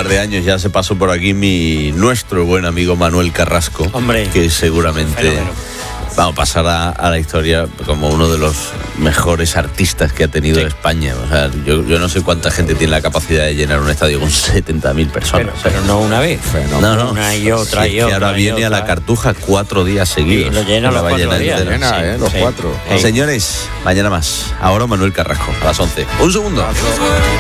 par de años ya se pasó por aquí nuestro buen amigo Manuel Carrasco. Hombre, que seguramente vamos a pasar a la historia como uno de los mejores artistas que ha tenido España. O sea, yo no sé cuánta gente tiene la capacidad de llenar un estadio con 70.000 personas. Pero no una vez, no. Una y otra y otra. Que ahora viene a la Cartuja 4 días seguidos. Y lo llena los 4 días. Los 4. Señores, mañana más. Ahora Manuel Carrasco, a las 11. Un segundo.